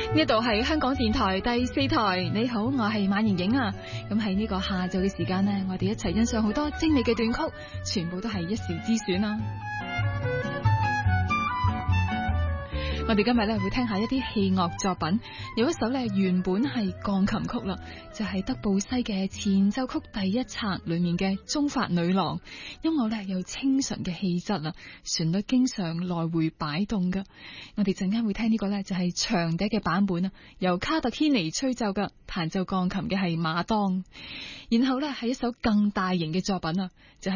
呢度係香港電台第4台，你好，我係馬妍影啊。咁喺呢個下晝嘅時間呢，我哋一齊欣賞好多精美嘅短曲，全部都係一時之選啊。我哋今日咧會聽下一啲器樂作品，有一首咧原本係鋼琴曲啦，就係德布西嘅前奏曲第一冊裏面嘅中法女郎，音樂咧有清純嘅氣質啦，旋律經常來回擺動噶。我哋陣間會聽呢個咧就係長笛嘅版本啊，由卡特軒尼吹奏噶，彈奏鋼琴嘅係馬當。然後咧係一首更大型嘅作品啊，就係